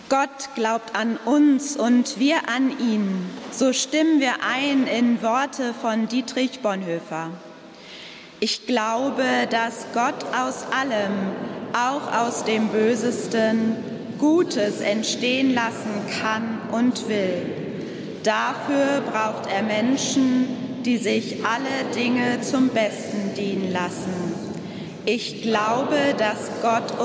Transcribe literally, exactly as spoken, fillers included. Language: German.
Gott glaubt an uns und wir an ihn. So stimmen wir ein in Worte von Dietrich Bonhoeffer. Ich glaube, dass Gott aus allem, auch aus dem Bösesten, Gutes entstehen lassen kann und will. Dafür braucht er Menschen, die sich alle Dinge zum Besten dienen lassen. Ich glaube, dass Gott